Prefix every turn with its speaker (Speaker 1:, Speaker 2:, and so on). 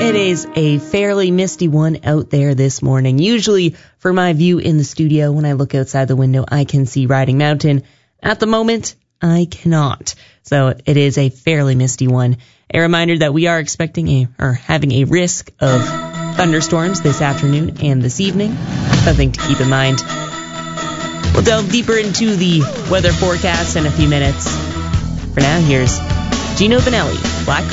Speaker 1: It is a fairly misty one out there this morning. Usually, for my view in the studio, when I look outside the window, I can see Riding Mountain. At the moment, I cannot. So it is a fairly misty one. A reminder that we are expecting having a risk of thunderstorms this afternoon and this evening. Something to keep in mind. We'll delve deeper into the weather forecast in a few minutes. For now, here's Gino Vanelli, Black